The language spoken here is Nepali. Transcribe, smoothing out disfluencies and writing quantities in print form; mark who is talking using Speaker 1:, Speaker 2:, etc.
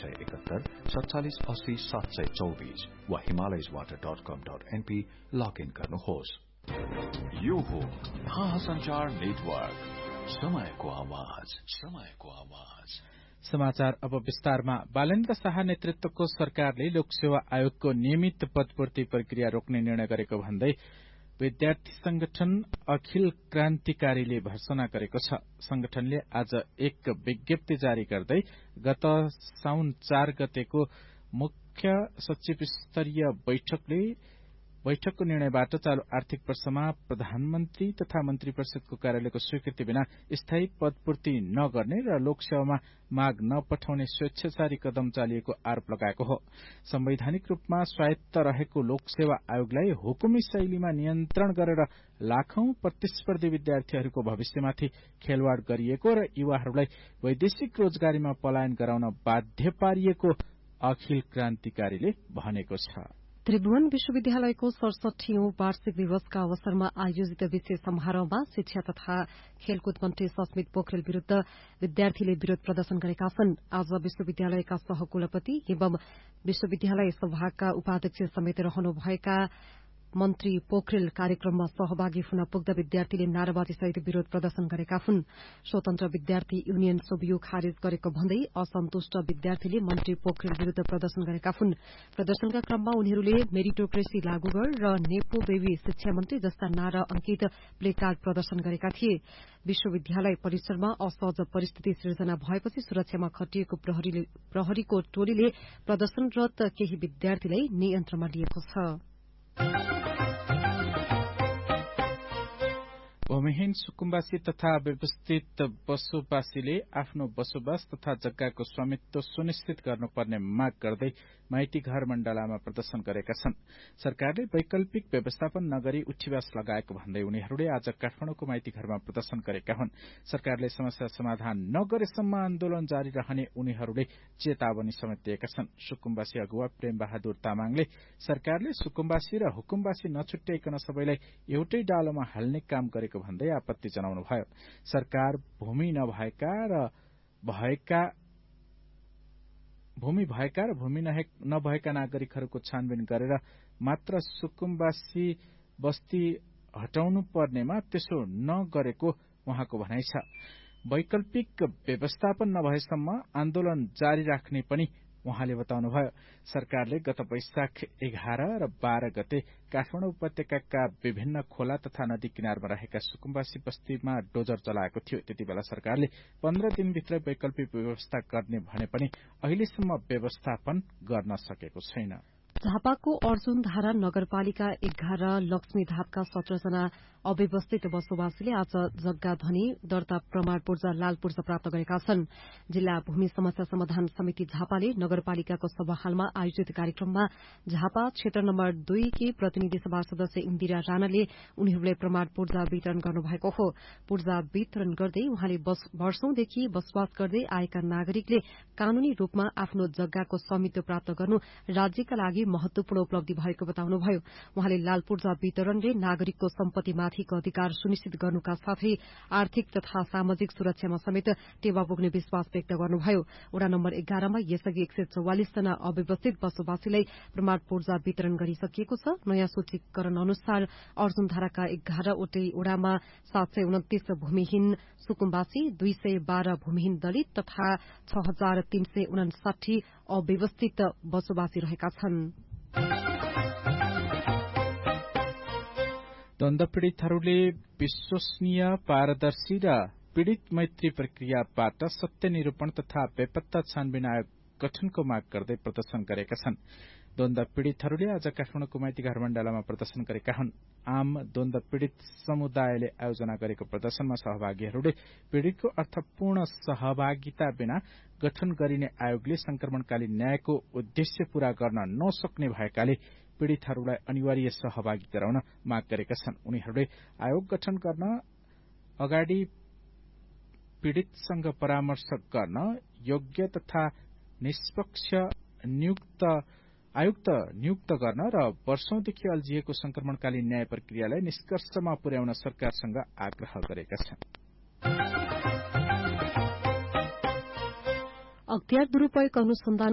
Speaker 1: 4671 4780 724 वा himalayaswater.com.np लगइन गर्नुहोस्। यो हो संचार नेटवर्क समयको आवाज।
Speaker 2: समाचार अब विस्तारमा। बालेन्द्र शाह नेतृत्वको सरकारले लोकसेवा आयोगको नियमित पदपूर्ति प्रक्रिया रोक्ने निर्णय गरेको भन्दै विद्यार्थी संगठन अखिल क्रान्तिकारीले भर्सना गरेको छ। संगठनले आज एक विज्ञप्ति जारी गर्दै गत साउन 4 गतेको मुख्य सचिव स्तरीय बैठकको निर्णयबाट चालू आर्थिक वर्षमा प्रधानमन्त्री तथा मन्त्री परिषदको कार्यालयको स्वीकृति बिना स्थायी पदपूर्ति नगर्ने र लोकसेवामा माग नपठाउने स्वेच्छाचारी कदम चालिएको आरोप लगाएको हो। संवैधानिक रूपमा स्वायत्त रहेको लोकसेवा आयोगलाई हुकुमी शैलीमा नियन्त्रण गरेर लाखौं प्रतिस्पर्धी विद्यार्थीहरूको भविष्यमाथि खेलवाड़ गरिएको र युवाहरूलाई वैदेशिक रोजगारीमा पलायन गराउन बाध्य पारिएको अखिल क्रान्तिकारीले भनेको छ।
Speaker 3: त्रिभुवन विश्वविद्यालयको 67औं वार्षिक दिवसका अवसरमा आयोजित विशेष समारोहमा शिक्षा तथा खेलकुद मन्त्री सस्मित पोखरेल विरूद्ध विद्यार्थीले विरोध प्रदर्शन गरेका छन्। आज विश्वविद्यालयका सहकुलपति एवं विश्वविद्यालय सभाका उपाध्यक्ष समेत रहनुभएका मन्त्री पोखरेल कार्यक्रममा सहभागी हुन पुग्दा विद्यार्थीले नाराबाजीसहित विरोध प्रदर्शन गरेका हुन्। स्वतन्त्र विद्यार्थी युनियन सोबियु खारेज गरेको भन्दै असन्तुष्ट विद्यार्थीले मन्त्री पोखरेल विरूद्ध प्रदर्शन गरेका हुन्। प्रदर्शनका क्रममा उनीहरूले मेरिटोक्रेसी लागू गर र नेपो बेबी शिक्षा मन्त्री जस्ता नारा अंकित प्लेकार्ड प्रदर्शन गरेका थिए। विश्वविद्यालय परिसरमा असहज परिस्थिति सृजना भएपछि सुरक्षामा खटिएको प्रहरीको टोलीले प्रदर्शनरत केही विद्यार्थीलाई नियन्त्रणमा लिएको छ।
Speaker 2: भूमिहीन सुकुम्बासी तथा व्यवस्थित बसोबासीले आफ्नो बसोबास तथा जग्गाको स्वामित्व सुनिश्चित गर्नुपर्ने माग गर्दै माइती घर मण्डलामा प्रदर्शन गरेका छन्। सरकारले वैकल्पिक व्यवस्थापन नगरी उठीवास लगाएको भन्दै उनीहरूले आज काठमाडौँको माइती घरमा प्रदर्शन गरेका हुन्। सरकारले समस्या समाधान नगरेसम्म आन्दोलन जारी रहने उनीहरूले चेतावनी समेत दिएका छन्। सुकुम्बासी अगुवा प्रेम बहादुर तामाङले सरकारले सुकुम्बासी र हुकुम्बासी नछुट्याइकन सबैलाई एउटै डालोमा हाल्ने काम गरेको भन्दै आपत्ति जनाउनुभयो। सरकार भूमि भएका र भूमि नभएका नागरिकहरूको छानबिन गरेर मात्र सुकुम्बासी बस्ती हटाउनु पर्नेमा त्यसो नगरेको उहाँको भनाइ छ। वैकल्पिक व्यवस्थापन नभएसम्म आन्दोलन जारी राख्ने पनि उहाँले बताउनुभयो। सरकारले गत वैशाख 11 र 12 गते काठमाडौँ उपत्यकाका विभिन्न खोला तथा नदी किनारमा रहेका सुकुम्बासी बस्तीमा डोजर चलाएको थियो। त्यति बेला सरकारले 15 दिनभित्र वैकल्पिक व्यवस्था गर्ने भने पनि अहिलेसम्म व्यवस्थापन गर्न सकेको छैन।
Speaker 3: झापाको अर्जुनधारा नगरपालिका 11 लक्ष्मीधापका 17 जना अव्यवस्थित बसोबासीले आज जग्गा धनी दर्ता प्रमाण पूर्जा लाल पूर्जा प्राप्त गरेका छन्। जिल्ला भूमि समस्या समाधान समिति झापाले नगरपालिकाको सभाहालमा आयोजित कार्यक्रममा झापा क्षेत्र नम्बर 2 की प्रतिनिधि सभा सदस्य इन्दिरा राणाले उनीहरूलाई प्रमाण पूर्जा वितरण गर्नुभएको हो। पूर्जा वितरण गर्दै उहाँले वर्षौंदेखि बसोबास गर्दै आएका नागरिकले कानूनी रूपमा आफ्नो जग्गाको स्वामित्व प्राप्त गर्नु राज्यका लागि महत्वपूर्ण उपलब्धि भएको बताउनुभयो। उहाँले लाल पूर्जा वितरणले नागरिकको सम्पत्तिमाथिको अधिकार सुनिश्चित गर्नुका साथै आर्थिक तथा सामाजिक सुरक्षामा समेत टेवा पुग्ने विश्वास व्यक्त गर्नुभयो। वडा नम्बर 11 मा यसअघि 144 जना अव्यवस्थित बसोबासीलाई प्रमाण पूर्जा वितरण गरिसकिएको छ। नयाँ सूचीकरण अनुसार अर्जुनधाराका 11 वटै वडामा 729 भूमिहीन सुकुम्बासी, 212 भूमिहीन दलित तथा 6359 अव्यवस्थित बसोबासी रहेका छन्।
Speaker 2: द्वन्द्व पीड़ितहरूले विश्वसनीय, पारदर्शी र पीड़ित मैत्री प्रक्रियाबाट सत्य निरूपण तथा बेपत्ता छानबिन आयोग गठनको माग गर्दै प्रदर्शन गरेका छन्। द्वन्द्व पीड़ितहरूले आज काठमाडौँको माइती घर मण्डलामा प्रदर्शन गरेका हुन्। आम द्वन्द्व पीड़ित समुदायले आयोजना गरेको प्रदर्शनमा सहभागीहरूले पीड़ितको अर्थपूर्ण सहभागिता बिना गठन गरिने आयोगले संक्रमणकालीन न्यायको उद्देश्य पूरा गर्न नसक्ने भएकाले पीड़ितहरूलाई अनिवार्य सहभागी गराउन माग गरेका छन्। उनीहरूले आयोग गठन गर्न अगाडि पीड़ितसँग परामर्श गर्न योग्य तथा निष्पक्ष आयुक्त नियुक्त गर्न र वर्षौंदेखि अल्झिएको संक्रमणकालीन न्याय प्रक्रियालाई निष्कर्षमा पुर्याउन सरकारसँग आग्रह गरेका छन्।
Speaker 3: अख्तियार दुरूपयोग अनुसन्धान